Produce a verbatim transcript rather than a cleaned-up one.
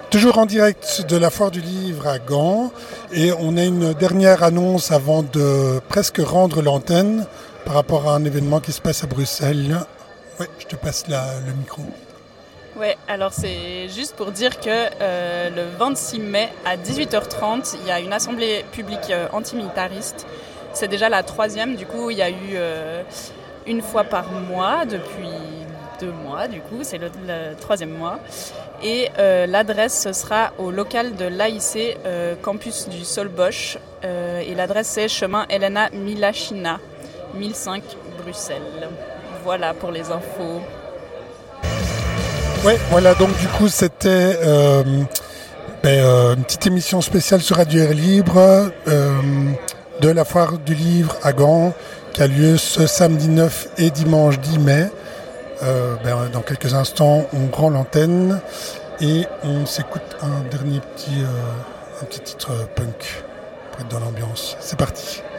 Toujours en direct de la Foire du Livre à Gand. Et on a une dernière annonce avant de presque rendre l'antenne par rapport à un événement qui se passe à Bruxelles. Oui, je te passe la, le micro. Ouais, alors c'est juste pour dire que euh, le vingt-six mai à dix-huit heures trente, il y a une assemblée publique euh, antimilitariste. C'est déjà la troisième, du coup il y a eu euh, une fois par mois depuis deux mois, du coup c'est le, le troisième mois. Et euh, l'adresse ce sera au local de l'A I C, euh, campus du Solbosch. Euh, et l'adresse c'est chemin Elena Milachina, mille cinq Bruxelles. Voilà pour les infos. Ouais, voilà, donc du coup c'était euh, ben, euh, une petite émission spéciale sur Radio Air Libre euh, de la Foire du Livre à Gand qui a lieu ce samedi neuf et dimanche dix mai. Euh, ben, dans quelques instants, on rend l'antenne et on s'écoute un dernier petit, euh, un petit titre punk pour être dans l'ambiance. C'est parti.